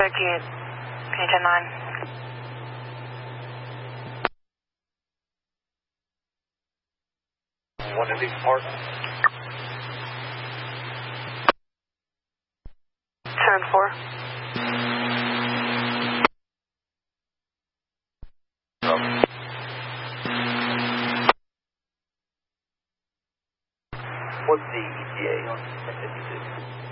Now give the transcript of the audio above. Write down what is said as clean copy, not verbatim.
Get page 9. One of these parts. 7-4. What's the ETA on 1056?